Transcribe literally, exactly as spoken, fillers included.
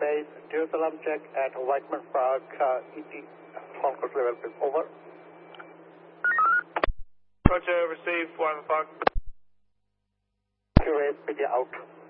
Base, do alarm check at Whiteman Park, uh, E T, concourse level, please. Over. Roger, receive Whiteman Park. Q A, P D out.